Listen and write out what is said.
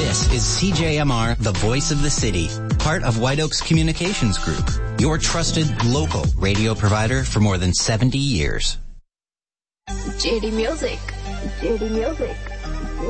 This is CJMR, the voice of the city, part of White Oaks Communications Group, your trusted local radio provider for more than 70 years. JD Music. JD Music.